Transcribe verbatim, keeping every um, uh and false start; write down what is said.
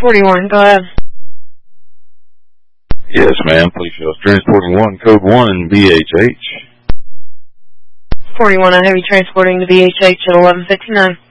forty-one, go ahead. Yes, ma'am. Please show us transporting one, code one, B H H. forty-one, I have you transporting to B H H at eleven fifty-nine.